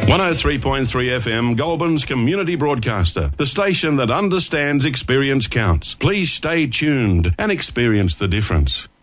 103.3 FM, Goulburn's community broadcaster, the station that understands experience counts. Please stay tuned and experience the difference.